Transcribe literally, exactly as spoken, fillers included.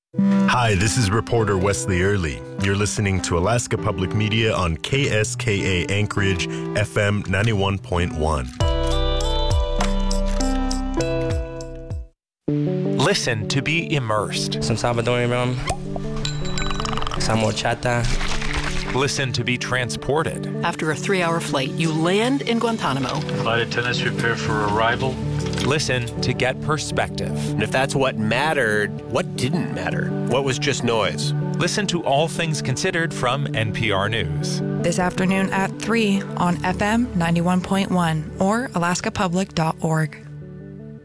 Hi, this is reporter Wesley Early. You're listening to Alaska Public Media on K S K A Anchorage, F M ninety-one point one. Listen to be immersed. Some Salvadorian rum, some horchata. Listen to be transported. After a three-hour flight, you land in Guantanamo. Flight attendants prepare for arrival. Listen to get perspective. And if that's what mattered, what didn't matter? What was just noise? Listen to All Things Considered from N P R News. This afternoon at three on F M ninety-one point one or alaska public dot org.